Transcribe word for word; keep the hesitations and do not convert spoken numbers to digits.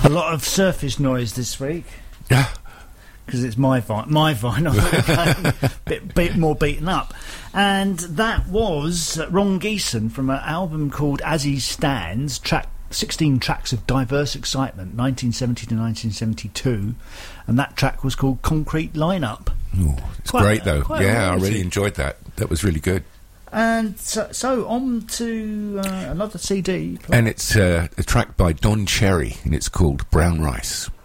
A lot of surface noise this week. Yeah. Because it's my vi- my vinyl, a bit, bit more beaten up. And that was Ron Geeson from an album called As He Stands, track sixteen tracks of diverse excitement, nineteen seventy to nineteen seventy-two. And that track was called Concrete Lineup. Ooh, it's Quite- great, though. quite Yeah, I romantic. really enjoyed that. That was really good. And so, so on to uh, another C D. And it's uh, a track by Don Cherry, and it's called Brown Rice.